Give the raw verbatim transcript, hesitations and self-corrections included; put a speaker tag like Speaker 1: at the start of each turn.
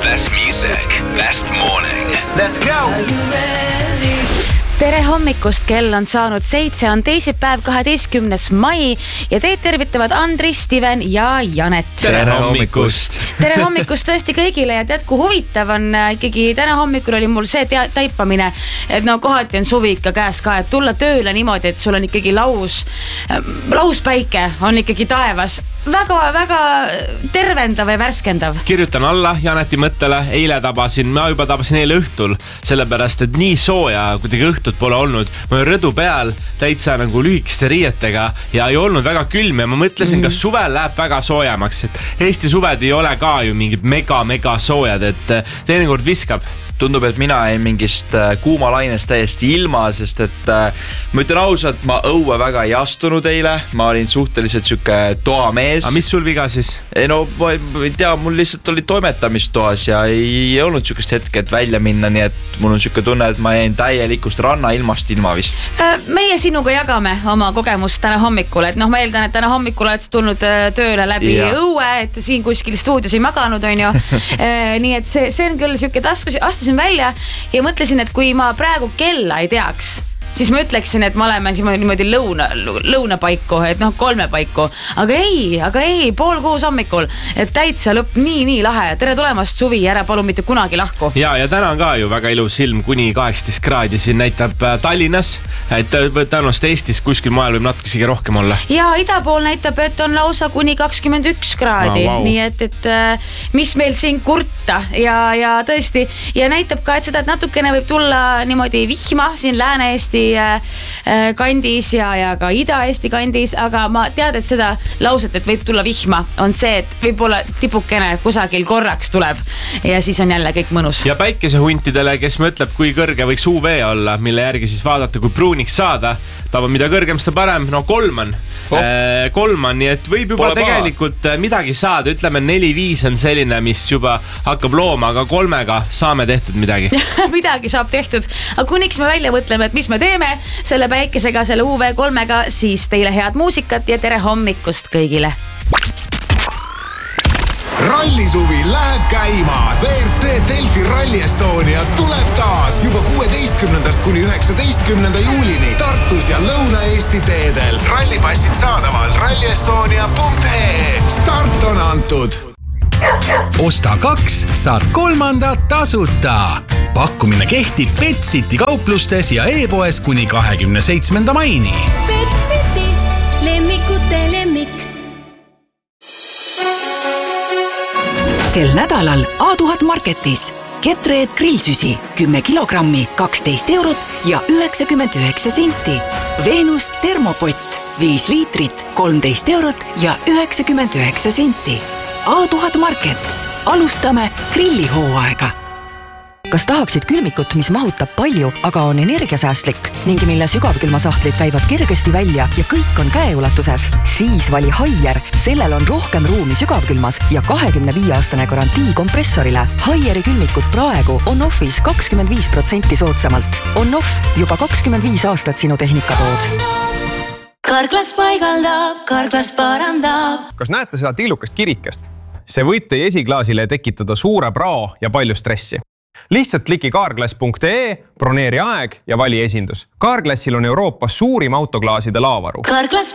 Speaker 1: Best music, best morning. Let's go!
Speaker 2: Tere hommikust, kell on saanud seitse, on teisipäev kaheteistkümnes mai ja teid tervitavad Andri, Steven ja Janet.
Speaker 3: Tere hommikust!
Speaker 2: Tere hommikust tõesti kõigile ja tead, kui huvitav on ikkagi täna hommikul oli mul see tea, taipamine, et no kohati on suvi ikka käes ka, et tulla tööle niimoodi, et sul on ikkagi laus, laus päike on ikkagi taevas. Väga, väga tervendav ja värskendav.
Speaker 3: Kirjutan alla Janeti mõttele, eile tabasin, ma juba tabasin eile õhtul, sellepärast, et nii sooja kuidagi õhtut pole olnud. Ma olen rõdu peal täitsa nagu lühikeste riietega ja ei olnud väga külm ja ma mõtlesin, mm. kas suvel läheb väga soojamaks, et Eesti suved ei ole ka ju mingid mega, mega soojad, et teinekord viskab.
Speaker 4: Tundub, et mina ei mingist kuumalainest täiesti ilma, sest et ma ütlen ausalt, ma õue väga ei astunud eile. Ma olin suhteliselt süke toamees.
Speaker 3: Aga mis sul viga siis?
Speaker 4: Ei, no ma ei tea, mul lihtsalt oli toimetamistoas ja ei olnud sükest hetke, et välja minna, nii et mul on süke tunne, et ma jäin täielikust ranna ilmast ilma vist.
Speaker 2: Meie sinuga jagame oma kogemust täna hommikul, et noh, ma eeldan, et täna hommikul oled tulnud tööle läbi ja. õue, et siin kuskil stuudios ei maganud, on ju. Nii et see, see on küll süke taskus, astusin välja ja mõtlesin, et kui ma praegu kella ei teaks, siis ma ütleksin, et ma oleme niimoodi lõuna, lõunapaiku, et noh, kolme paiku. Aga ei, aga ei, pool kuus hommikul, et täitsa lõpp nii, nii lahe. Tere tulemast suvi, ära palun mitte kunagi lahku.
Speaker 3: Ja, ja täna on ka ju väga ilus ilm, kuni kaheksateist kraadi siin näitab Tallinnas, et tõenäoliselt Eestis kuskil maal võib natuke isegi rohkem olla.
Speaker 2: Ja idapool näitab, et on lausa kuni kakskümmend üks kraadi, no, wow. Nii et, et mis meil siin kurta ja, ja tõesti, ja näitab ka, et seda, et natukene võib tulla niimoodi vihma siin Lääne-Eesti kandis ja, ja ka Ida-Eesti kandis, aga ma teades seda lauset, et võib tulla vihma, on see, et võib-olla tipukene kusagil korraks tuleb ja siis on jälle kõik mõnus.
Speaker 3: Ja päikesehuntidele, kes mõtleb, kui kõrge võiks U V olla, mille järgi siis vaadata, kui pruuniks saada, tava mida kõrgem, seda parem, no kolm on. Oh. Kolm on, nii et võib juba Pole tegelikult paha. Midagi saada, ütleme neli viis on selline, mis juba hakkab looma, aga kolmega saame tehtud midagi.
Speaker 2: Midagi saab tehtud, aga kuniks me välja mõtleme, et mis me teeme selle päikesega, selle U V kolmega, siis teile head muusikat ja tere hommikust kõigile.
Speaker 1: Rallisuvi läheb käima. V R C Delfi Rally Estonia tuleb taas juba kuueteistkümnendast kuni üheksateistkümnenda juulini Tartus ja Lõuna-Eesti teedel. Rallipassid saadaval rallyestonia punkt ee. Start on antud.
Speaker 5: Osta kaks, saad kolmanda tasuta. Pakkumine kehtib Petsiti kauplustes ja e-poes kuni kahekümne seitsmenda maini.
Speaker 6: Petsiti, lemmikute lemmik. Sel nädalal A tuhat Marketis Ketreed grillsüsi kümme kilogrammi kaksteist eurot ja üheksakümmend üheksa senti. Venus termopott viis liitrit kolmteist eurot ja üheksakümmend üheksa senti. A tuhat Market. Alustame grillihooaega. Kas tahaksid külmikut, mis mahutab palju, aga on energiasäästlik ning mille sügavkülmasahtlid käivad kergesti välja ja kõik on käeulatuses? Siis vali Haier, sellel on rohkem ruumi sügavkülmas ja kahekümne viie aastane garantii kompressorile. Haieri külmikut praegu on offis kakskümmend viis protsenti soodsamalt. On off juba kakskümmend viis aastat sinu tehnikatood.
Speaker 7: Karklas paigaldab, Karklas parandab.
Speaker 8: Kas näete seda tillukast kirikest? See võib teie esiklaasile tekitada suure prao ja palju stressi. Lihtsalt kliki carglass punkt ee, broneeri aeg ja vali esindus. Carglassil on Euroopas suurim autoklaaside laavaru.
Speaker 7: Karklas